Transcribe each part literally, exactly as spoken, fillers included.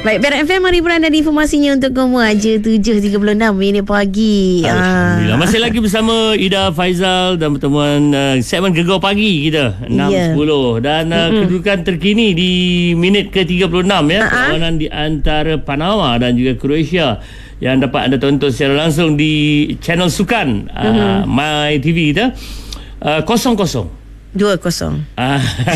Baik, Perak F M mari beranda di informasinya untuk kamu aja tujuh tiga puluh enam minit pagi. Alhamdulillah. Masih lagi bersama Ida Faizal dan pertemuan uh, segmen Gegar Pagi kita enam sepuluh yeah. Dan uh, mm-hmm. kedudukan terkini di minit ke tiga puluh enam ya. Uh-huh. Perlawanan di antara Panama dan juga Croatia yang dapat anda tonton secara langsung di channel sukan uh, mm-hmm. My T V kita uh, kosong kosong. Dua kosong. Ah,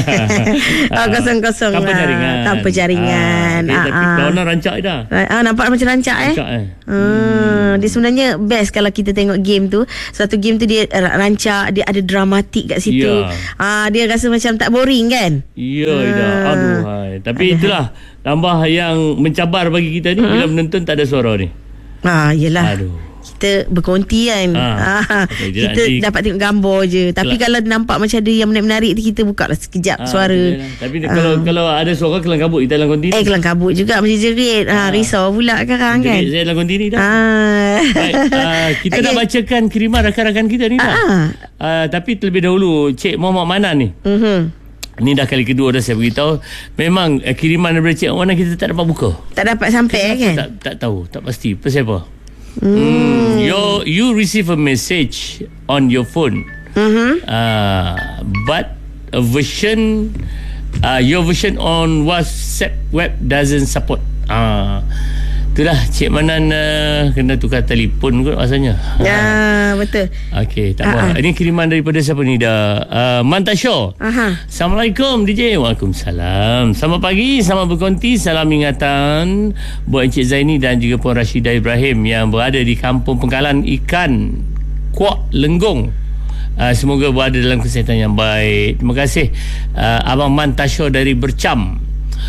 oh, kosong kosong tanpa lah. jaringan. Tanpa jaringan. Ah, okay, ah, tapi ah. lawanan rancak dah. Ah, nampak macam rancak eh. Rancak, eh. Hmm. hmm. Dia sebenarnya best kalau kita tengok game tu. Satu game tu dia rancak, dia ada dramatik kat situ. Yeah. Ah, dia rasa macam tak boring kan? Ya, yeah, hmm. Aduh, hai. Tapi Aduh. itulah tambah yang mencabar bagi kita ni hmm. bila menonton tak ada suara ni. Ah, yelah. Aduh. Kita berkonti kan. ah, okay, Kita nanti dapat tengok gambar je. Tapi Kelak. kalau nampak macam ada yang menarik-menarik tu, kita buka lah sekejap ah, suara. Tapi ah. kalau kalau ada suara kelang kabut kita dalam konti. Eh kelang kabut juga macam jerit. ah, Risau pula sekarang kan. Jerit saya dalam konti ni dah. ah. Baik, uh, Kita okay. nak bacakan kiriman rakan-rakan kita ni dah. ah. uh, Tapi terlebih dahulu Cik Muhammad Manan ni. mm-hmm. Ni dah kali kedua dah saya beritahu. Memang uh, kiriman daripada Cik Manan kita tak dapat buka. Tak dapat sampai tak, kan. tak, tak tahu. Tak pasti. Pasal apa? Hmm. Hmm, you you receive a message on your phone, mm-hmm. uh, but a version, uh, your version on WhatsApp web doesn't support. Ah, uh, itulah Cik Manan uh, kena tukar telefon kot rasanya. Ya, betul. Okey, tak apa. Uh-huh. Ini kiriman daripada siapa ni dah? Uh, Mantasha. Aha. Assalamualaikum D J. Waalaikumsalam. Selamat pagi, selamat berkonti. Salam ingatan buat Encik Zaini dan juga Puan Rashidah Ibrahim yang berada di Kampung Pengkalan Ikan Kuak Lenggong. Uh, semoga berada dalam kesihatan yang baik. Terima kasih uh, Abang Mantasha dari Bercam.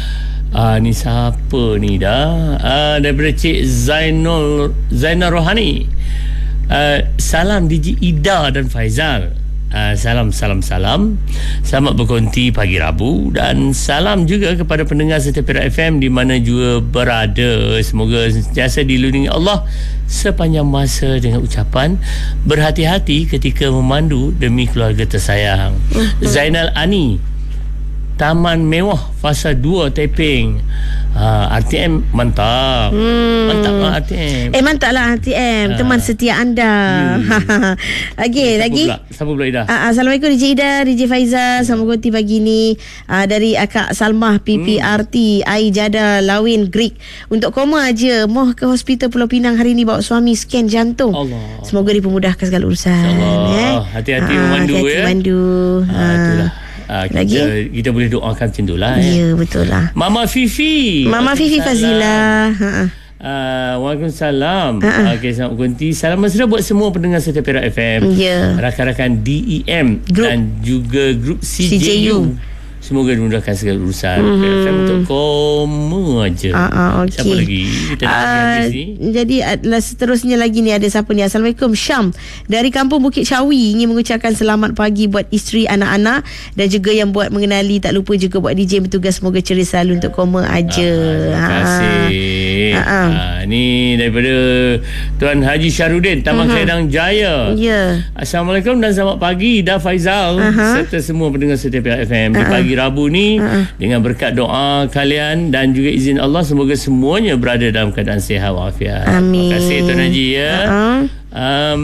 Ah, ni siapa ni dah? Ah, daripada Cik Zainul Zainal Rohani. Ah, salam D J Ida dan Faizal. Ah, salam salam salam. Selamat berkonti pagi Rabu dan salam juga kepada pendengar setia Perak F M di mana juga berada. Semoga sentiasa dilindungi Allah sepanjang masa dengan ucapan berhati-hati ketika memandu demi keluarga tersayang. Uh-huh. Zainal Ani, Taman Mewah Fasa dua Taiping. ha, R T M mantap. hmm. Mantap lah R T M. Eh mantap lah R T M, ha. Teman setia anda. hmm. Okey, lagi pula? Siapa pula Ida? Uh, Assalamualaikum D J Ida, D J Faizal. Selamat berkonti pagi ni. uh, Dari Akak Salmah P P R T, hmm. Ai Jada Lawin Greek. Untuk koma aja, moh ke hospital Pulau Pinang hari ni bawa suami scan jantung. Allah. Semoga dipermudahkan segala urusan. eh? Hati-hati uh, memandu hati-hati ya. Memandu. ha, Itulah. Uh, kita, Lagi? kita boleh doakan macam tu lah. Ya, ya, betul lah. Mama Fifi. Mama Fifi Fazila. Ha. Uh, Waalaikumsalam. uh-uh. Okey, selamat berhenti. Salam mesra buat semua pendengar setia Perak F M, yeah. rakan-rakan D E M Group. Dan juga grup C J U, C J U. Semoga dimudahkan segala urusan. mm-hmm. Perak F M untuk koma aja. uh-uh, okay. Siapa lagi? Kita nak uh, ni. Jadi adalah seterusnya lagi ni, ada siapa ni? Assalamualaikum, Syam dari Kampung Bukit Cawi ingin mengucapkan selamat pagi buat isteri, anak-anak dan juga yang buat mengenali. Tak lupa juga buat D J bertugas. Semoga ceria selalu untuk koma aja. uh, Terima kasih. uh-uh. uh, Ni daripada Tuan Haji Syarudin, Taman uh-huh. Kelang Jaya. yeah. Assalamualaikum dan selamat pagi Ida Faizal, uh-huh. serta semua pendengar setia Perak F M. uh-huh. Di pagi Rabu ni, uh-huh. dengan berkat doa kalian dan juga izin Allah, semoga semuanya berada dalam keadaan sihat walafiat. Amin. Terima kasih Tuan Haji ya. Uh-huh. Um,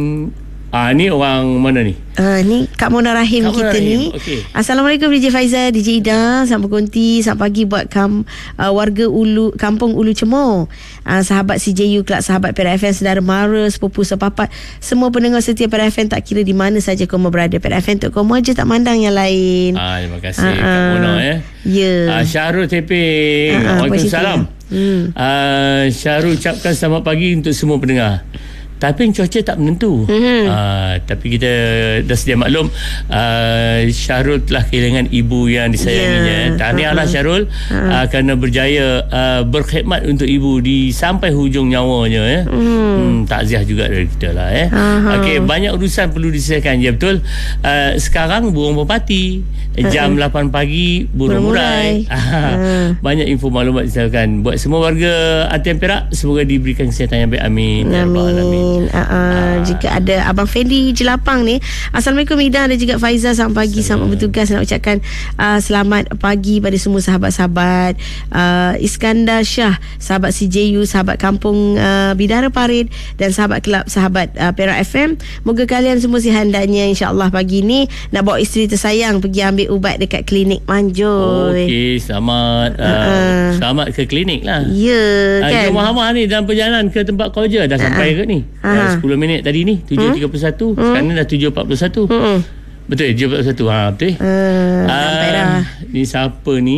ah ni orang mana ni? Uh, ni Kak Mona Rahim Kak kita Rahim. ni. Okay. Assalamualaikum D J Faizal, D J Ida. Selamat berkonti. Selamat pagi buat kam, uh, warga Ulu, Kampung Ulu Cemor. Uh, sahabat C J U, kelab sahabat Perak F M, saudara mara, sepupu sepapat, semua pendengar setia Perak F M, tak kira di mana saja kamu berada. Perak F M untuk kamu aja, tak mandang yang lain. Ah, terima kasih uh, uh, Kak Mona ya. Ya. Yeah. Uh, Syahrul Teping. Uh, uh, Waalaikumsalam. Hmm. Uh, Syahrul ucapkan selamat pagi untuk semua pendengar. Tapi cuaca tak menentu. Mm-hmm. uh, Tapi kita dah sedia maklum, uh, Syahrul telah kehilangan ibu yang disayanginya. yeah. Tahniahlah uh-huh. Syahrul uh-huh. uh, kerana berjaya uh, berkhidmat untuk ibu di sampai hujung nyawanya ya. mm. hmm, Takziah juga dari kita lah ya. uh-huh. Okey, banyak urusan perlu diselesaikan. Ya betul. uh, Sekarang burung berpati, jam uh-huh. lapan pagi burung murai. uh. Banyak info maklumat diselesaikan. Buat semua warga A T M Perak, semoga diberikan kesihatan yang baik. Amin. Amin. Amin. Uh, uh, juga ada Abang Fendi Jelapang ni. Assalamualaikum Ida dan juga Faizal. Selamat pagi, selamat bertugas. Nak ucapkan uh, selamat pagi pada semua sahabat-sahabat. Uh, Iskandar Shah, sahabat C J U, sahabat kampung uh, Bidara Parit dan sahabat kelab sahabat uh, Perak F M. Moga kalian semua sihat hendaknya, insya-Allah pagi ni nak bawa isteri tersayang pergi ambil ubat dekat klinik Manjoy. Okey, selamat uh, uh, selamat ke klinik lah. Ya, uh, kan. Muhammad ni dalam perjalanan ke tempat kerja dah sampai uh, ke ni. Uh, sepuluh minit tadi ni tujuh tiga puluh satu, hmm? Sekarang ni dah tujuh empat puluh satu. Hmm. Betul, tujuh empat puluh satu. Ha, betul. Uh, sampai dah. Uh, ni siapa ni?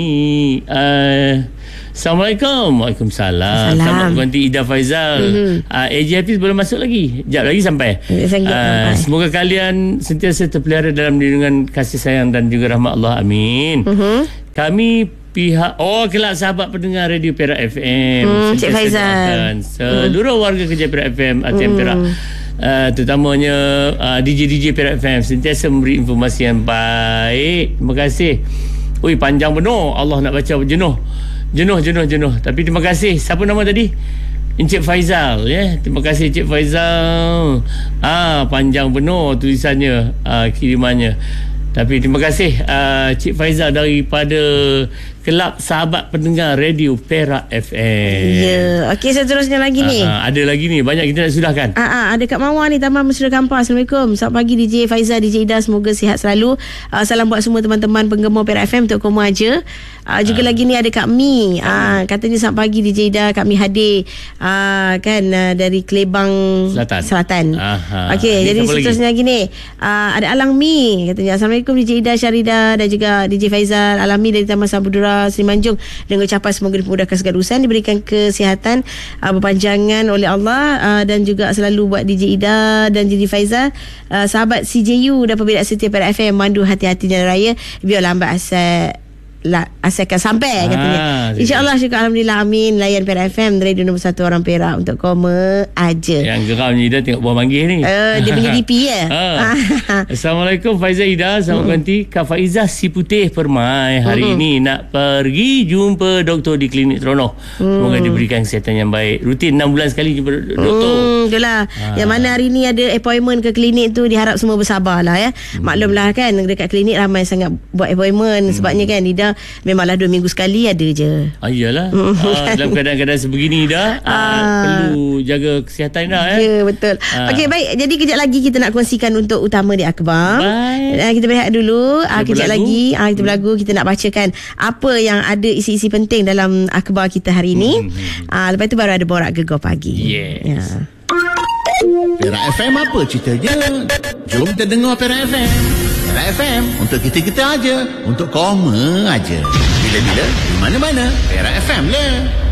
Uh, Assalamualaikum. Waalaikumsalam. Selamat berganti Ida Faizal. Mm-hmm. uh, A J Hafiz belum masuk lagi. Sekejap lagi sampai. Uh, semoga kalian sentiasa terpelihara dalam lindungan kasih sayang dan juga rahmat Allah. Amin. Mm-hmm. Kami pihak oh kelak sahabat pendengar Radio Perak F M, mm, Cik Faizal, seluruh mm. warga kerja Perak F M, A T M mm. Perak, uh, terutamanya uh, D J D J Perak F M sentiasa memberi informasi yang baik. Terima kasih. Ui, panjang benar. Allah nak baca jenuh. Jenuh, jenuh, jenuh. Tapi terima kasih. Siapa nama tadi? Encik Faizal, ya. Yeah? Terima kasih Encik Faizal. Ah, panjang benar tulisannya, ah, kirimannya. Tapi terima kasih uh, Cik Faizal daripada Kelab Sahabat Pendengar Radio Perak F M. Ya, okey, seterusnya lagi ni. Uh, uh, ada lagi ni, banyak kita nak sudahkan. Ah, uh, uh, ada Kak Mawar ni, Taman Mesra Kampar. Assalamualaikum. Selamat pagi D J Faizal, D J Ida, semoga sihat selalu. Uh, salam buat semua teman-teman penggemar Perak F M untuk koma aja. Uh, juga uh. lagi ni ada Kak Mi. Ah, uh, katanya selamat pagi D J Ida, Kak Mi hadir. Uh, kan uh, dari Kelebang Selatan. Selatan. Okey, jadi seterusnya lagi ni. Uh, ada Alang Mi katanya, Assalamualaikum D J Ida, Syarida dan juga D J Faizal. Alami dari Taman Samudera Seri Manjung, dengan ucapan semoga dimudahkan segala urusan, diberikan kesihatan uh, berpanjangan oleh Allah, uh, dan juga selalu buat D J Ida dan D J Faizal, uh, sahabat C J U dan pembina setia Perak F M, mandu hati-hati jalan raya, biar lambat asal La, asalkan sampai, katanya. Ah, InsyaAllah, syukur Alhamdulillah, amin. Layan Perak F M, radio nombor satu orang Perak untuk koma aja. Yang geram ni Ida tengok buah manggis ni. Uh, dia punya D P ya. Ah. Assalamualaikum Faizal Ida. Selamat ganti. Kak Faizah si putih Permai hari uh-huh. ini nak pergi jumpa doktor di klinik Teronoh. Hmm. Semoga diberikan kesihatan yang baik. Rutin enam bulan sekali jumpa doktor. Hmm, itulah. Ah. Yang mana hari ni ada appointment ke klinik tu, diharap semua bersabarlah ya. Hmm. Maklumlah kan, dekat klinik ramai sangat buat appointment. Hmm. Sebabnya kan Ida memanglah dua minggu sekali ada je. Ah, iyalah. ah, dalam keadaan-keadaan sebegini dah ah, ah. perlu jaga kesihatan dah. Ya, betul. Ah. Okey, baik. Jadi kejap lagi kita nak kongsikan untuk utama di akhbar. Ah, kita berehat dulu. Ah, kejap berlagu. lagi ah, kita berlagu. Kita nak bacakan apa yang ada isi-isi penting dalam akhbar kita hari ini. Hmm. Ah, lepas tu baru ada borak gegar pagi. Yes. Ya. Perak F M apa ceritanya? Jom kita dengar Perak F M. Perak F M untuk kita-kita aja, untuk koma aja. Bila-bila, di mana-mana, Perak F M lah.